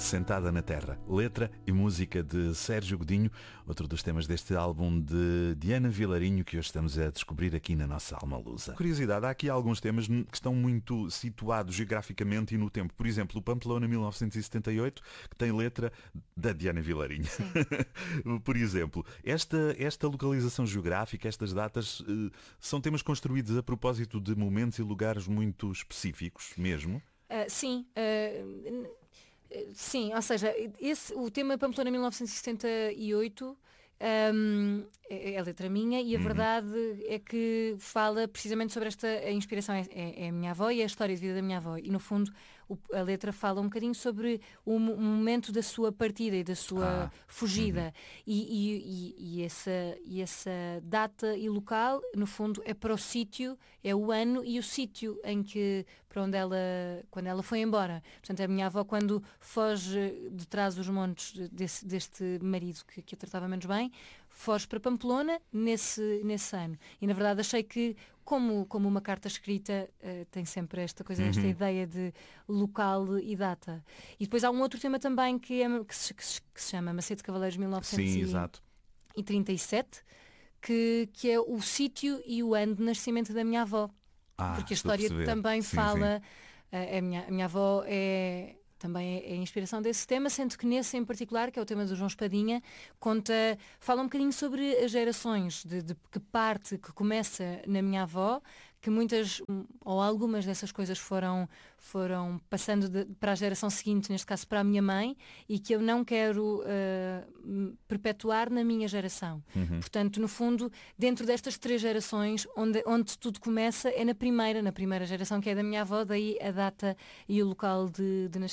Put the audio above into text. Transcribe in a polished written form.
Sentada na Terra. Letra e música de Sérgio Godinho, outro dos temas deste álbum de Diana Vilarinho, que hoje estamos a descobrir aqui na nossa Alma Lusa. Curiosidade, há aqui alguns temas que estão muito situados geograficamente e no tempo. Por exemplo, o Pamplona 1978, que tem letra da Diana Vilarinho. Por exemplo, esta localização geográfica, estas datas, são temas construídos a propósito de momentos e lugares muito específicos mesmo? Sim, ou seja, o tema Pamplona 1978 é a letra minha e a verdade é que fala precisamente sobre a inspiração, é a minha avó e a história de vida da minha avó. E no fundo a letra fala um bocadinho sobre o momento da sua partida e da sua fugida. E essa data e local, no fundo, é para o sítio, é o ano e o sítio quando ela foi embora. Portanto, a minha avó, quando foge de trás dos montes deste marido que a tratava menos bem, foge para Pamplona nesse ano. E na verdade achei que, como uma carta escrita, tem sempre esta coisa, esta ideia de local e data. E depois há um outro tema também que se chama Macete Cavaleiros 1937, que é o sítio e o ano de nascimento da minha avó. Porque a história também fala... A minha avó também é a inspiração desse tema, sendo que nesse em particular, que é o tema do João Espadinha, fala um bocadinho sobre as gerações, de que parte que começa na minha avó, que muitas ou algumas dessas coisas foram passando para a geração seguinte, neste caso para a minha mãe, e que eu não quero perpetuar na minha geração. Portanto, no fundo, dentro destas 3 gerações, onde tudo começa é na primeira geração, que é da minha avó, daí a data e o local de nascimento